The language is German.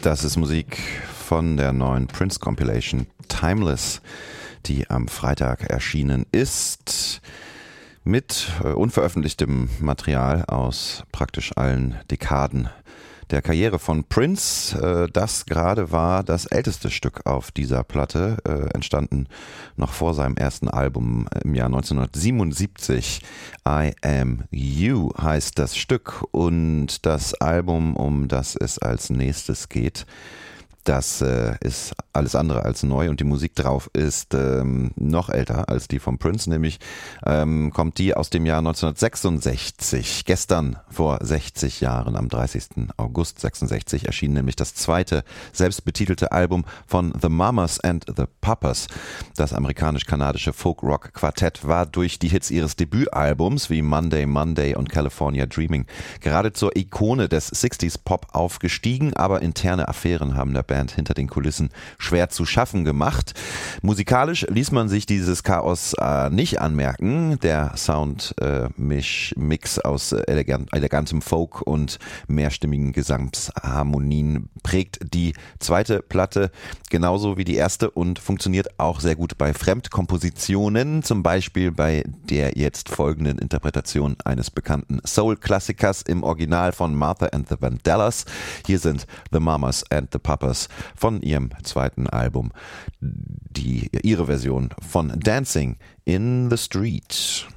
Das ist Musik von der neuen Prince Compilation Timeless, die am Freitag erschienen ist, mit unveröffentlichtem Material aus praktisch allen Dekaden der Karriere von Prince. Das gerade war das älteste Stück auf dieser Platte, entstanden noch vor seinem ersten Album im Jahr 1977. I Am You heißt das Stück, und das Album, um das es als nächstes geht, das ist alles andere als neu, und die Musik drauf ist noch älter als die von Prince, nämlich kommt die aus dem Jahr 1966. Gestern vor 60 Jahren, am 30. August 66, erschien nämlich das zweite selbstbetitelte Album von The Mamas and the Papas. Das amerikanisch-kanadische Folk-Rock-Quartett war durch die Hits ihres Debütalbums wie Monday Monday und California Dreaming gerade zur Ikone des 60s-Pop aufgestiegen, aber interne Affären haben der Band hinter den Kulissen schwer zu schaffen gemacht. Musikalisch ließ man sich dieses Chaos nicht anmerken. Der Sound-Mix aus elegantem Folk und mehrstimmigen Gesangsharmonien prägt die zweite Platte genauso wie die erste und funktioniert auch sehr gut bei Fremdkompositionen, zum Beispiel bei der jetzt folgenden Interpretation eines bekannten Soul-Klassikers im Original von Martha and the Vandellas. Hier sind The Mamas and the Papas von ihrem zweiten Album, ihre Version von Dancing in the Street.